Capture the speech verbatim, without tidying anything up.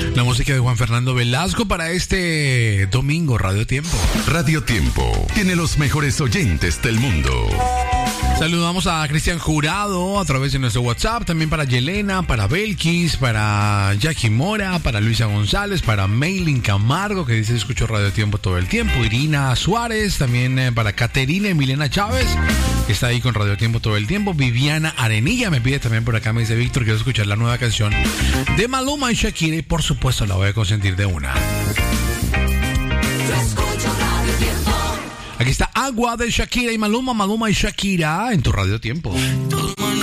La música de Juan Fernando Velasco para este domingo, Radio Tiempo. Radio Tiempo tiene los mejores oyentes del mundo. Saludamos a Cristian Jurado a través de nuestro WhatsApp, también para Yelena, para Belkis, para Jackie Mora, para Luisa González, para Maylin Camargo, que dice escucho Radio Tiempo todo el tiempo, Irina Suárez, también eh, para Caterina y Milena Chávez, que está ahí con Radio Tiempo todo el tiempo, Viviana Arenilla me pide también por acá, me dice Víctor, quiero escuchar la nueva canción de Maluma y Shakira y por supuesto la voy a consentir de una. Aquí está Agua de Shakira y Maluma, Maluma y Shakira en tu Radio Tiempo.